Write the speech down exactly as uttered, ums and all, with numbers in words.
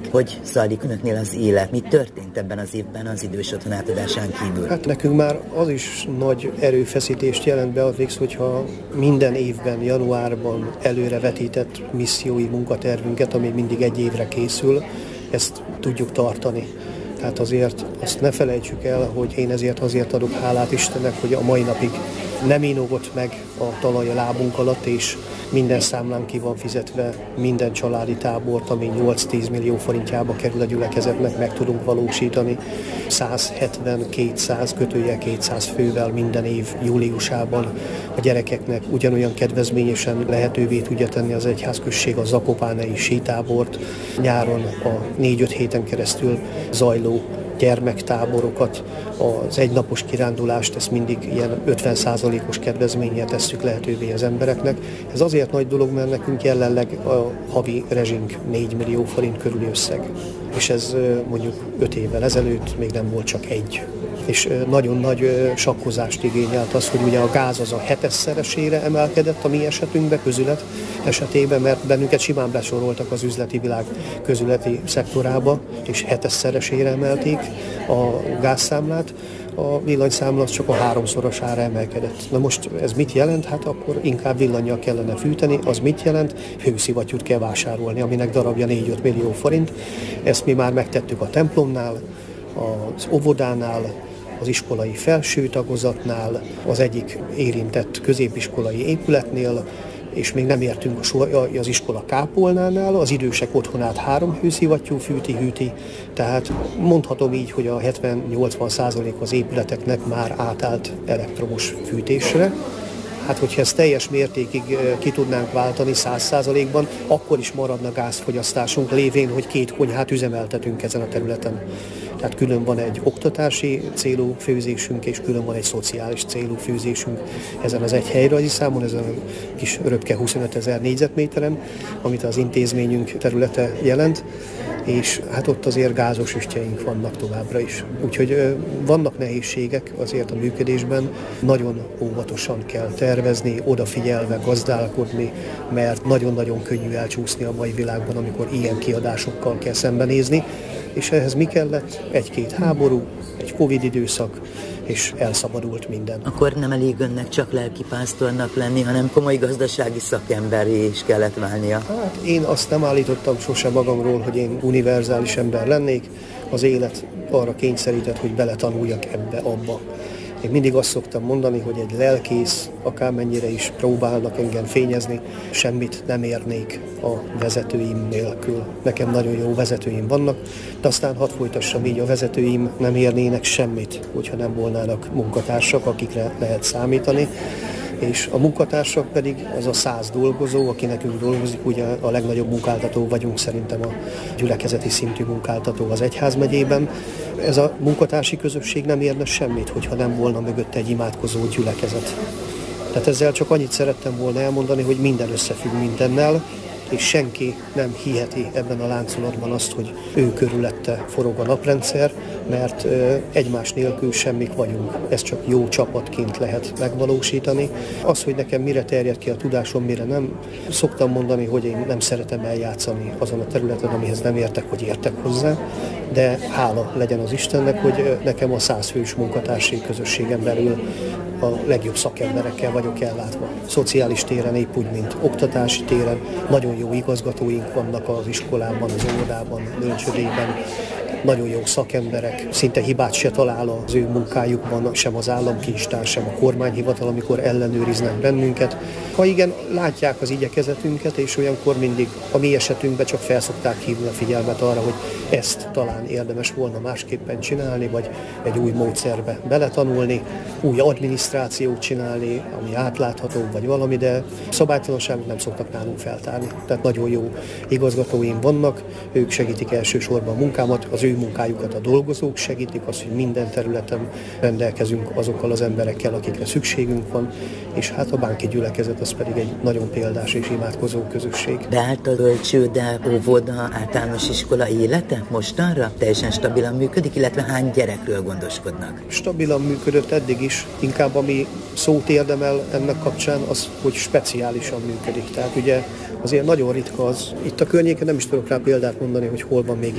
Hogy zajlik önöknél az élet? Mi történt ebben az évben az idős otthon átadásán kívül? Hát nekünk már az is nagy erőfeszítést jelent Beatrix, hogyha minden évben, januárban előrevetített missziói munkatervünket, ami mindig egy évre készül, ezt tudjuk tartani. Tehát azért azt ne felejtsük el, hogy én ezért azért adok hálát Istennek, hogy a mai napig nem inogott meg a talaj a lábunk alatt, és minden számlán ki van fizetve, minden családi tábort, ami nyolc-tíz millió forintjába kerül a gyülekezetnek, meg tudunk valósítani. száz hetven kétszáz kötője kétszáz fővel minden év júliusában a gyerekeknek ugyanolyan kedvezményesen lehetővé tudja tenni az egyházközség a zakopánei sítábort, nyáron a négy-öt héten keresztül zajló gyermektáborokat, az egynapos kirándulást, ezt mindig ilyen ötven százalékos kedvezménnyel tesszük lehetővé az embereknek. Ez azért nagy dolog, mert nekünk jelenleg a havi rezsink négy millió forint körüli összeg. És ez mondjuk öt évvel ezelőtt még nem volt csak egy. És nagyon nagy sakkozást igényelt az, hogy ugye a gáz az a hetesszeresére emelkedett a mi esetünkben, közület esetében, mert bennünket simán besoroltak az üzleti világ közületi szektorába, és hetesszeresére emelték a gázszámlát. A villanyszámla csak a háromszorosára emelkedett. Na most ez mit jelent? Hát akkor inkább villannyal kellene fűteni. Az mit jelent? Hőszivattyút kell vásárolni, aminek darabja négy-öt millió forint. Ezt mi már megtettük a templomnál, az óvodánál, az iskolai felső tagozatnál, az egyik érintett középiskolai épületnél, és még nem értünk az iskola kápolnánál, az idősek otthonát három hőszivattyú fűti, hűti, tehát mondhatom így, hogy a hetven-nyolcvan százalék az épületeknek már átállt elektromos fűtésre. Hát, hogyha ezt teljes mértékig ki tudnánk váltani száz százalékban, akkor is maradna gázfogyasztásunk lévén, hogy két konyhát üzemeltetünk ezen a területen. Tehát külön van egy oktatási célú főzésünk, és külön van egy szociális célú főzésünk ezen az egy helyrajzi számon, ezen a kis röpke huszonöt ezer négyzetméteren, amit az intézményünk területe jelent, és hát ott azért gázos üstyeink vannak továbbra is. Úgyhogy vannak nehézségek azért a működésben, nagyon óvatosan kell tervezni, odafigyelve, gazdálkodni, mert nagyon-nagyon könnyű elcsúszni a mai világban, amikor ilyen kiadásokkal kell szembenézni, és ehhez mi kellett? Egy-két háború, egy Covid időszak, és elszabadult minden. Akkor nem elég önnek csak lelkipásztornak lenni, hanem komoly gazdasági szakemberré is kellett válnia. Hát én azt nem állítottam sose magamról, hogy én univerzális ember lennék. Az élet arra kényszerített, hogy beletanuljak ebbe, abba. Én mindig azt szoktam mondani, hogy egy lelkész, akármennyire is próbálnak engem fényezni, semmit nem érnék a vezetőim nélkül. Nekem nagyon jó vezetőim vannak, de aztán hadd folytassam így, a vezetőim nem érnének semmit, hogyha nem volnának munkatársak, akikre lehet számítani. És a munkatársak pedig az a száz dolgozó, aki nekünk dolgozik, ugye a legnagyobb munkáltató vagyunk szerintem a gyülekezeti szintű munkáltató az egyházmegyében. Ez a munkatársi közösség nem érne semmit, hogyha nem volna mögött egy imádkozó gyülekezet. Tehát ezzel csak annyit szerettem volna elmondani, hogy minden összefügg mindennel, és senki nem hiheti ebben a láncolatban azt, hogy ő körülötte forog a naprendszer, mert egymás nélkül semmik vagyunk. Ezt csak jó csapatként lehet megvalósítani. Az, hogy nekem mire terjed ki a tudásom, mire nem, szoktam mondani, hogy én nem szeretem eljátszani azon a területen, amihez nem értek, hogy értek hozzá, de hála legyen az Istennek, hogy nekem a százfős munkatársi közösségen belül a legjobb szakemberekkel vagyok ellátva. Szociális téren épp úgy, mint oktatási téren. Nagyon jó igazgatóink vannak az iskolában, az óvodában, bölcsődében. Nagyon jó szakemberek, szinte hibát se talál az ő munkájukban, sem az államkincstár, sem a kormányhivatal, amikor ellenőriznek bennünket. Ha igen, látják az igyekezetünket, és olyankor mindig a mi esetünkben csak felszokták hívni a figyelmet arra, hogy ezt talán érdemes volna másképpen csinálni, vagy egy új módszerbe beletanulni, új adminisztrációt csinálni, ami átlátható, vagy valami, de szabálytalanságot nem szoktak nálunk feltárni. Tehát nagyon jó igazgatóim vannak, ők segítik elsősorban a munkámat, az ő munkájukat a dolgozók segítik, az, hogy minden területen rendelkezünk azokkal az emberekkel, akikre szükségünk van, és hát a bánki gyülekezet az pedig egy nagyon példás és imádkozó közösség. Beállt a bölcsőde, óvoda, általános iskola élete mostanra? Teljesen stabilan működik, illetve hány gyerekről gondoskodnak? Stabilan működött eddig is, inkább ami szót érdemel ennek kapcsán az, hogy speciálisan működik. Tehát ugye azért nagyon ritka az, itt a környéken nem is tudok rá példát mondani, hogy hol van még